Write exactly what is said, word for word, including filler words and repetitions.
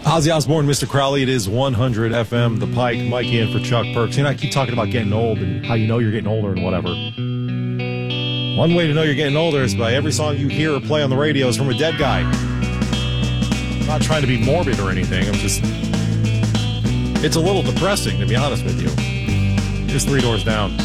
Ozzy Osbourne, Mister Crowley. It is one hundred F M, The Pike. Mikey in for Chuck Perks. You know, I keep talking about getting old and how you know you're getting older and whatever. One way to know you're getting older is by every song you hear or play on the radio is from a dead guy. I'm not trying to be morbid or anything. I'm just... It's a little depressing, to be honest with you. Here's Three Doors Down.